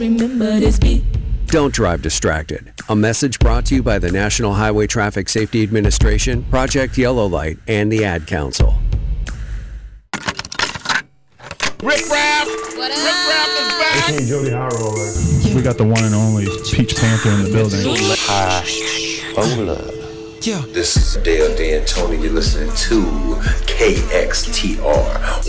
Remember this beat. Don't drive distracted. A message brought to you by the National Highway Traffic Safety Administration, Project Yellow Light, and the Ad Council. Rick Raff! What up? Rick Raff is back! Hey, Jody Harrow. We got the one and only Peach Panther in the building. This is Dale D'Antoni. You're listening to KXTR